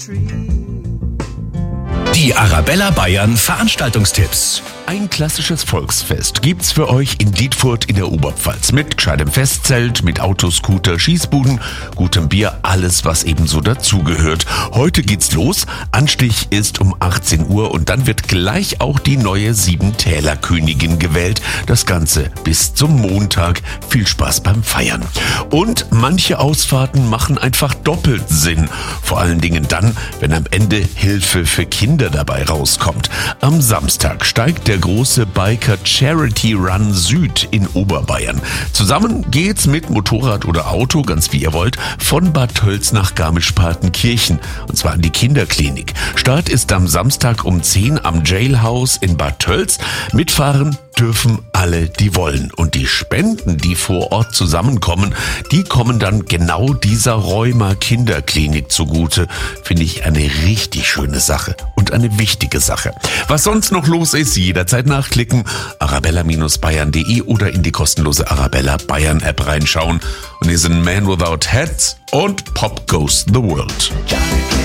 Die Arabella Bayern Veranstaltungstipps. Ein klassisches Volksfest gibt's für euch in Dietfurt in der Oberpfalz. Mit gescheitem Festzelt, mit Autoscooter, Schießbuden, gutem Bier, alles was eben so dazugehört. Heute geht's los. Anstich ist um 18 Uhr und dann wird gleich auch die neue Siebentäler-Königin gewählt. Das Ganze bis zum Montag. Viel Spaß beim Feiern. Und manche Ausfahrten machen einfach doppelt Sinn. Vor allen Dingen dann, wenn am Ende Hilfe für Kinder dabei rauskommt. Am Samstag steigt der große Biker Charity Run Süd in Oberbayern. Zusammen geht's mit Motorrad oder Auto, ganz wie ihr wollt, von Bad Tölz nach Garmisch-Partenkirchen. Und zwar an die Kinderklinik. Start ist am Samstag um 10 am Jailhouse in Bad Tölz. Mitfahren dürfen alle, die wollen. Und die Spenden, die vor Ort zusammenkommen, die kommen dann genau dieser Rheuma-Kinderklinik zugute. Finde ich eine richtig schöne Sache und eine wichtige Sache. Was sonst noch los ist, jederzeit nachklicken, arabella-bayern.de oder in die kostenlose Arabella Bayern App reinschauen. Und hier sind Man Without Hats und Pop Goes the World.